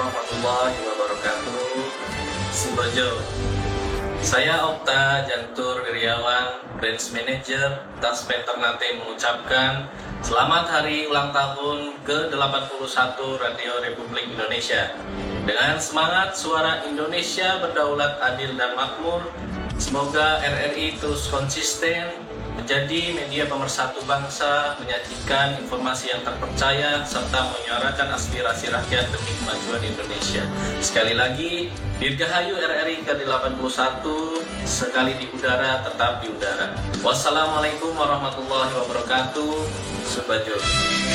warahmatullahi wabarakatuh. Subojo. Saya Okta Jantur Wiryawan, Branch Manager Taspen Ternate mengucapkan selamat hari ulang tahun ke-81 Radio Republik Indonesia. Dengan semangat suara Indonesia berdaulat, adil dan makmur, semoga RRI terus konsisten menjadi media pemersatu bangsa, menyajikan informasi yang terpercaya, serta menyuarakan aspirasi rakyat demi kemajuan Indonesia. Sekali lagi, Dirgahayu RRI ke-81, sekali di udara, tetap di udara. Wassalamualaikum warahmatullahi wabarakatuh. Subojo.